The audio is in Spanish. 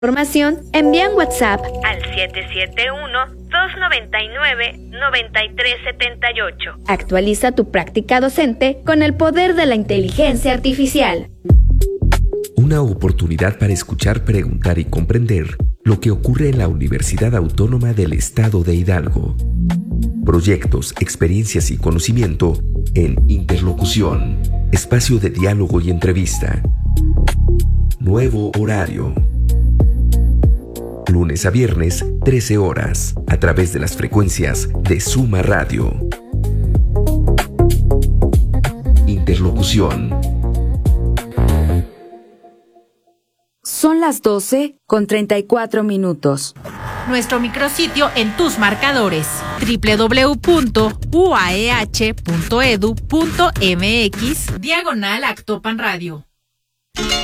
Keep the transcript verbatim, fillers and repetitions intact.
Información, envían WhatsApp al siete siete uno, dos nueve nueve, nueve tres siete ocho. Actualiza tu práctica docente con el poder de la inteligencia artificial. Una oportunidad para escuchar, preguntar y comprender lo que ocurre en la Universidad Autónoma del Estado de Hidalgo. Proyectos, experiencias y conocimiento en Interlocución, espacio de diálogo y entrevista. Nuevo horario. Lunes a viernes, trece horas, a través de las frecuencias de Suma Radio. Interlocución. Son las doce con treinta y cuatro minutos. Nuestro micrositio en tus marcadores: doble u doble u doble u punto u a e h punto e d u punto m x diagonal Actopan Radio.